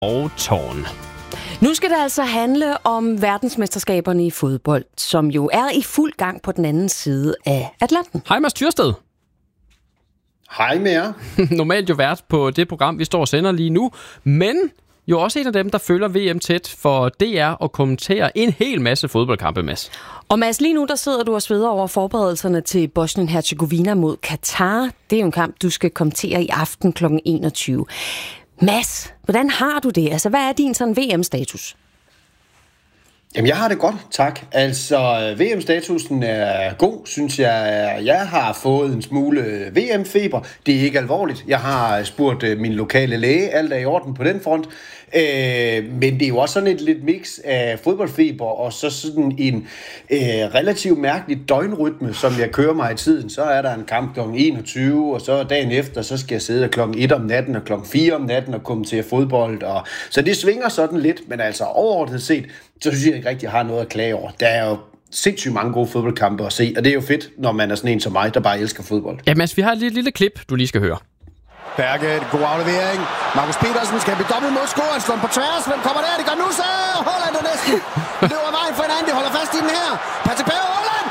og Tårn. Nu skal det altså handle om verdensmesterskaberne i fodbold, som jo er i fuld gang på den anden side af Atlanten. Hej Mads Tyrsted. Hej med jer. Normalt jo vært på det program, vi står og sender lige nu, men jo også en af dem, der følger VM tæt for DR og kommenterer en hel masse fodboldkampe, Mads. Og Mads, lige nu der sidder du og sveder over forberedelserne til Bosnien-Herzegovina mod Katar. Det er jo en kamp, du skal kommentere i aften kl. 21. Mads, hvordan har du det? Altså, hvad er din sådan VM-status? Jamen, jeg har det godt, tak. Altså, VM-statusen er god, synes jeg. Jeg har fået en smule VM-feber. Det er ikke alvorligt. Jeg har spurgt min lokale læge, alt er i orden på den front. Men det er jo også sådan et lidt mix af fodboldfeber og så sådan en relativt mærkelig døgnrytme, som jeg kører mig i tiden. Så er der en kamp kl. 21, og så dagen efter, så skal jeg sidde kl. 1 om natten og kl. 4 om natten og kommentere fodbold. Så det svinger sådan lidt, men altså overordnet set, så synes jeg ikke rigtig, jeg har noget at klage over. Der er jo sindssygt mange gode fodboldkampe at se, og det er jo fedt, når man er sådan en som mig, der bare elsker fodbold. Ja, Mads, vi har et lille klip, du lige skal høre. Berge, god aflevering. Markus Petersen skal blive dobbelt mod score. Han slår på tværs. Hvem kommer der? Det gør nu så. Holland er næsten. Løber vejen for en anden. De holder fast i den her. Pas tilbage. Holland!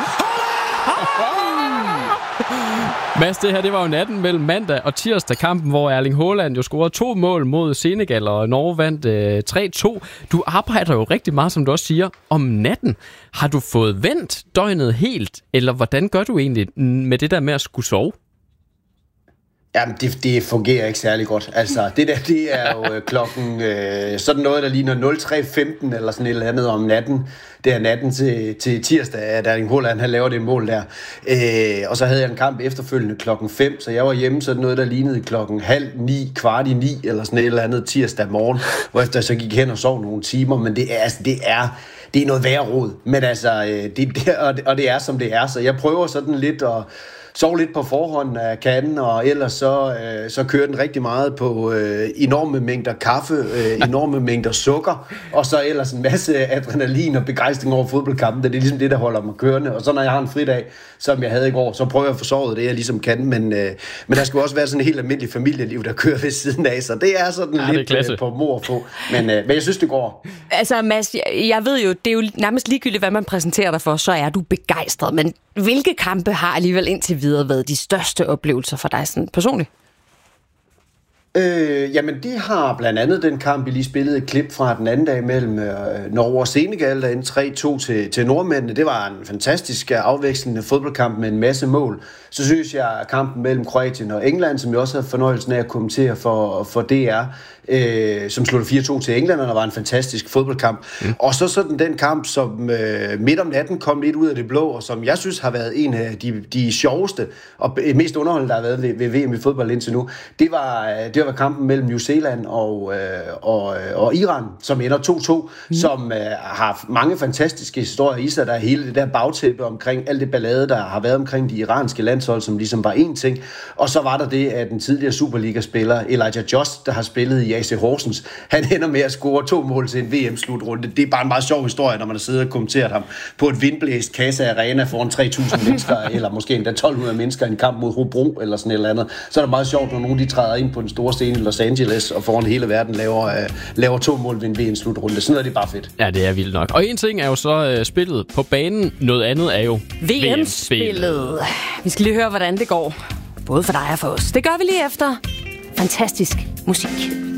Mads, det her det var jo natten mellem mandag og tirsdag kampen, hvor Erling Haaland jo scorede 2 mål mod Senegal, og Norge vandt 3-2. Du arbejder jo rigtig meget, som du også siger, om natten. Har du fået vendt døgnet helt, eller hvordan gør du egentlig med det der med at skulle sove? Jamen, det fungerer ikke særlig godt. Altså, det er jo klokken sådan noget, der ligner 03.15 eller sådan et eller andet om natten. Det er natten til tirsdag, at Erling Haaland, han laver det mål der. Og så havde jeg en kamp efterfølgende klokken 5, så jeg var hjemme sådan noget, der lignede klokken 8:30, 8:45 eller sådan et eller andet tirsdag morgen, hvor efter jeg så gik hen og sov nogle timer. Men det er noget værre rod. Men altså, det er som det er, så jeg prøver sådan lidt at sove lidt på forhånd af kanden, og ellers så kører den rigtig meget på enorme mængder kaffe, enorme mængder sukker, og så ellers en masse adrenalin og begejstring over fodboldkampen. Det er ligesom det, der holder mig kørende. Og så når jeg har en fridag, som jeg havde i går, så prøver jeg at få sovet det, jeg ligesom kan. Men der skal også være sådan et helt almindeligt familieliv, der kører ved siden af, så det er sådan lidt på mor at få. Men jeg synes, det går. Altså Mads, jeg ved jo, det er jo nærmest ligegyldigt, hvad man præsenterer dig for, så er du begejstret. Men hvilke kampe har alligevel indtil videre været de største oplevelser for dig sådan personligt? Jamen, de har blandt andet den kamp, vi lige spillede et klip fra den anden dag mellem Norge og Senegal, der endte 3-2 til nordmændene. Det var en fantastisk afvekslende fodboldkamp med en masse mål. Så synes jeg, kampen mellem Kroatien og England, som jeg også havde fornøjelsen af at kommentere for DR, som sluttede 4-2 til England, og der var en fantastisk fodboldkamp. Og så sådan den kamp, som midt om natten kom lidt ud af det blå, og som jeg synes har været en af de sjoveste og mest underholdende, der har været ved VM i fodbold indtil nu. Det var kampen mellem New Zealand og Iran, som ender 2-2, som har mange fantastiske historier i sig. Der er hele det der bagtæppe omkring alt det ballade, der har været omkring de iranske landshold, som ligesom var én ting. Og så var der det, at den tidligere Superliga-spiller Elijah Just, der har spillet i AC Horsens, han ender med at score 2 mål til en VM-slutrunde. Det er bare en meget sjov historie, når man har siddet og kommenteret ham på et vindblæst Casa Arena foran 3.000 mennesker, eller måske endda 1.200 mennesker i en kamp mod Hobro, eller sådan et eller andet. Så er det meget sjovt, når nogen de træder ind på den store scene i Los Angeles, og foran hele verden laver 2 mål ved en VM-slutrunde. Sådan er det bare fedt. Ja, det er vildt nok. Og en ting er jo så spillet på banen, noget andet er jo VM-spillet. Vi skal lige høre, hvordan det går. Både for dig og for os. Det gør vi lige efter fantastisk musik.